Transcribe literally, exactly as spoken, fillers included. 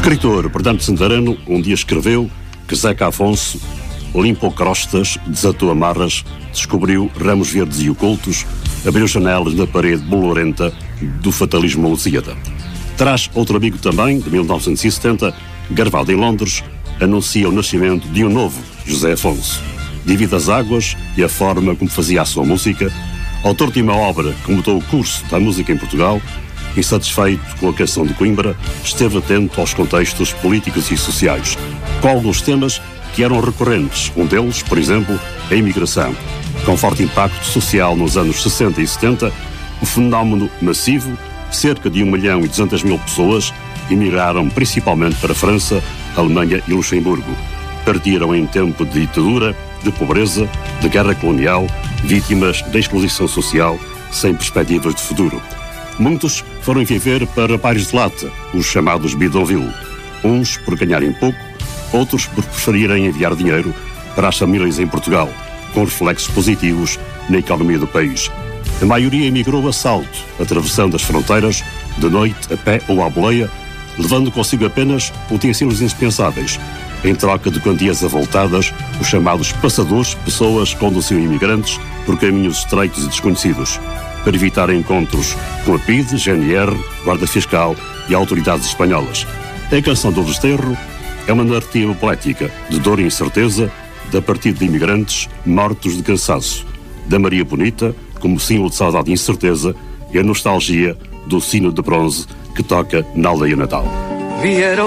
escritor Bernardo Santareno um dia escreveu que Zeca Afonso limpou crostas, desatou amarras, descobriu ramos verdes e ocultos, abriu janelas na parede bolorenta do fatalismo lusíada. Traz outro amigo também, de mil novecentos e setenta, gravado em Londres, anuncia o nascimento de um novo José Afonso. Divide as águas e a forma como fazia a sua música, autor de uma obra que mudou o curso da música em Portugal, insatisfeito com a canção de Coimbra, esteve atento aos contextos políticos e sociais, com alguns temas que eram recorrentes, um deles, por exemplo, a imigração. Com forte impacto social nos anos sessenta e setenta, o fenómeno massivo, cerca de um milhão e duzentas mil pessoas, emigraram principalmente para a França, Alemanha e Luxemburgo. Partiram em tempo de ditadura, de pobreza, de guerra colonial, vítimas da exposição social, sem perspectivas de futuro. Muitos foram viver para bares de lata, os chamados bidonville, uns por ganharem pouco, outros por preferirem enviar dinheiro para as famílias em Portugal, com reflexos positivos na economia do país. A maioria emigrou a salto, atravessando as fronteiras, de noite, a pé ou à boleia, levando consigo apenas utensílios indispensáveis. Em troca de quantias avultadas, os chamados passadores, pessoas conduziam imigrantes por caminhos estreitos e desconhecidos, para evitar encontros com a P I D, G N R, Guarda Fiscal e autoridades espanholas. A canção do Desterro é uma narrativa poética de dor e incerteza, da partida de imigrantes mortos de cansaço, da Maria Bonita como símbolo de saudade e incerteza, e a nostalgia do sino de bronze que toca na aldeia natal. Vieram